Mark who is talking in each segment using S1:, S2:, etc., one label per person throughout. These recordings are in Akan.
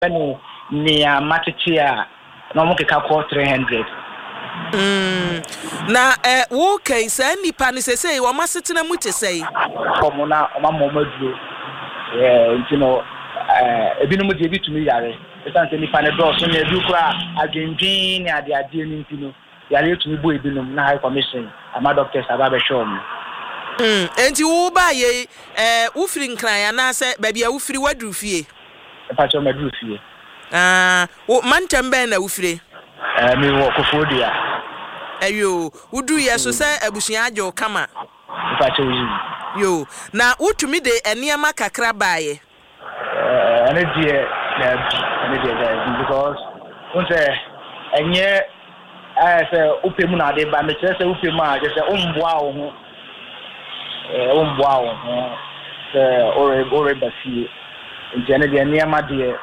S1: Penny near Matichia, no more call 300.
S2: Na okay, say nipa ni say wo masetena mu te say.
S1: Omona omamomadu. You know, ebinum de bitumi yare. Esan nipa ne do so na edu kura adwendwin na ade ade ni ntino. Yare tumi bo ebinum na high commission. Ama doctors aba be show me.
S2: Enti wo ba ye wo firi nkran ya na se ba bia wo firi wadru fie.
S1: Pa cho madru fie.
S2: Wo mantem ben na wo firi.
S1: Me wo kofodia.
S2: Ayo, udu yeso se abusua ajo kama.
S1: Pacho yi.
S2: Yo, na utumi de eniama kakra baaye.
S1: Ene die because on say enye say upemu na de ba me say upemu a say omboa wo ho. Omboa wo ho. Ore basi. Ene de eniama de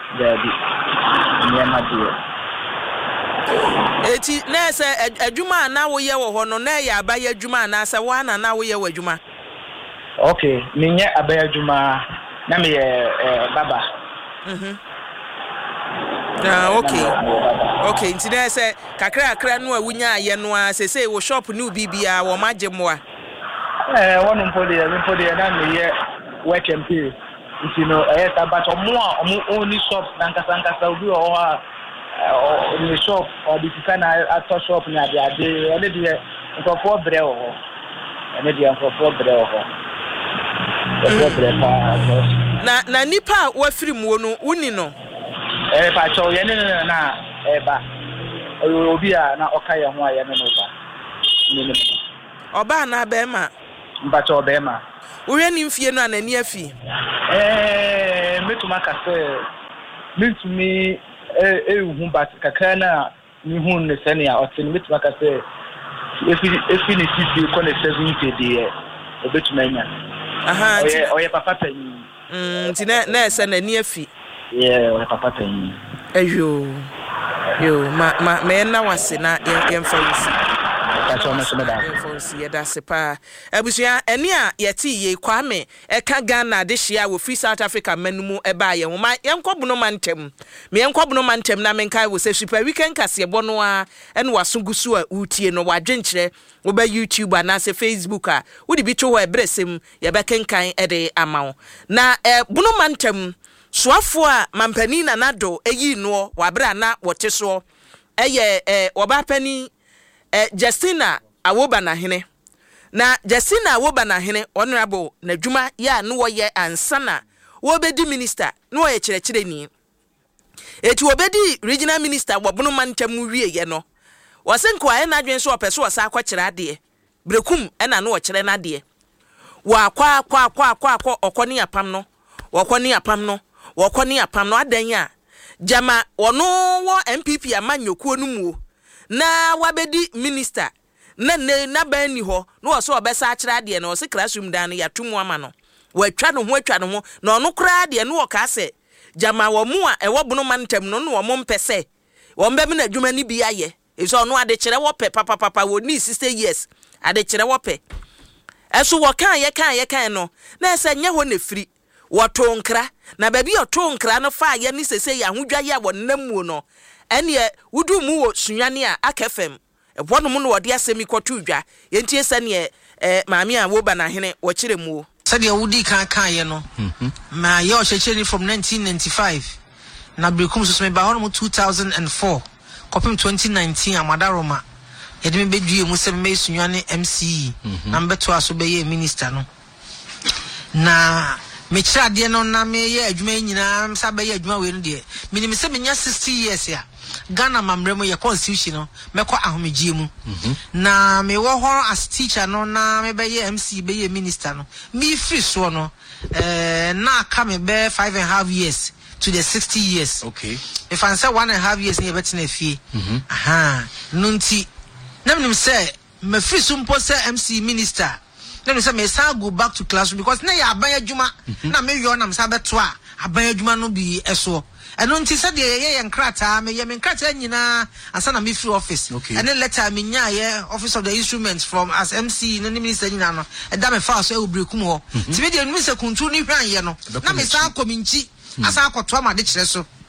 S1: eniama de.
S2: Eti na se adwuma na wo ye wo ho no na ya abaye adwuma na se wa na wo ye wo adwuma.
S1: Okay, minye abaye adwuma na me baba.
S2: Okay, nti na se kakra no awunya aye no a se wo shop no bibia wo magye moa.
S1: Wonu mpode na me ye work and pay. Nti no sabato mo a only shop na nkasa obi o ha in the shop or the kind of shop near the idea, and the for brew, and the for brew. Na
S2: nipa wa firi mu no uni no
S1: pa cho ye na ba obi a na okaya ho aye no ba ni
S2: oba na be ma
S1: mba cho be ma
S2: uwe ni mfie no anani afi
S1: metuma ka se metumi hu bat kakana ni hu ne sene a otin metuma ka se efi ni sisi ko ne 70 de obetuma nya oye papa panyi
S2: nti na ese na ni afi
S1: oye papa panyi
S2: ayo me na wase na yemfa yisi Sepa Abusia eni a yeti ye kwame eka Ghana de hia wo free South Africa manumu eba ye ho ma yenkobuno mantem me yenkobuno mantem na menkai wo se super weekend kase bono a ene wasogusu a utie no wadwenkyere wo ba YouTube na se Facebook a wo di bi to ho ebresem ye be kenkan ede amawo na buno mantem soafo a mampani na nado eyi no wabra na wote so eye obapani Justina Awoba na hene na Justina Awoba na hene honorable na dwuma ya no wo ye ansana wo bedi minister no wo ye kirekire ni eti wo bedi regional minister wobono mantam wie ye no wo senko aye na adwen so opeso wo sa akokire ade brekum ena no wo kire na ade wo akwa okoni apam no wokoni apam no adan ya jama wono wo MPP amanyokuo no mu na wabedi minister na bani ho no wo so obesa akira de na wo se classroom dan ya tumu ama no watwa no ho na ono kra de no wo ka se jama wo mu a ewo bono mantem no wo mo mpese wo mbem na adwuma ni bi aye eso no ade kire wo pe papa wo ni 60 years ade kire wo pe eso wo kan ye no na ese nya ho na firi wo to nkra na ba bi o to nkra no fa ye ni sese ya hodwa ye wo namu no ene wudu mu wo sunwane a akfm ebono mu no wode asemi kwoto dwa yentie sane maami a wo ba na hene wo kire mu
S3: sade wudi kan ye no ma ye o checheni from 1995 na brekum so me ba hono mu 2004 kopim 2019 amadaroma ye de me bedue mu se me sunwane MCE na mbeto aso be ye minister no na me kira de no na me ye adwuma nyina msa be ye adwuma we no de minim se menya 60 years ya Ghana mamremo ye constitution no meko ahomegye mu na me wo ho as teacher no na me be ye MC be ye minister no me free so no na aka me be 5.5 years to the 60 years.
S4: Okay,
S3: if I say 1.5 years ni betina fie nunti na me say me free so mpo say MC minister na me say me say go back to classroom because na ya aban adwuma na me yo na me say beto a aban adwuma no bi eso eno nti say de ye nkrata me ye nkrata nyina ansa na me free office and then later me nya ye office of the instruments from as MC no minister nyina no e da me fa so e obrekum ho ti me de no se kuntu ni hwan ye no na me say akominchi asa akoto amade kire so